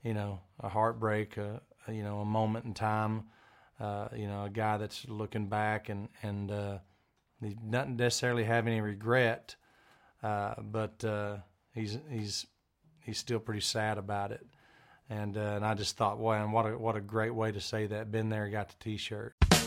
a heartbreak, a moment in time, a guy that's looking back and he doesn't necessarily have any regret, but he's still pretty sad about it. And I just thought, wow, what a great way to say that. Been there, got the T-shirt.